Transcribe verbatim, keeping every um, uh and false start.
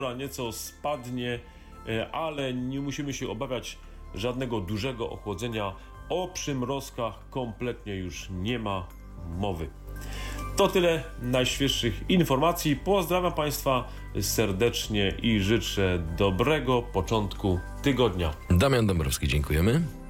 Nieco spadnie, ale nie musimy się obawiać żadnego dużego ochłodzenia. O przymrozkach kompletnie już nie ma mowy. To tyle najświeższych informacji. Pozdrawiam Państwa serdecznie i życzę dobrego początku tygodnia. Damian Dąbrowski, dziękujemy.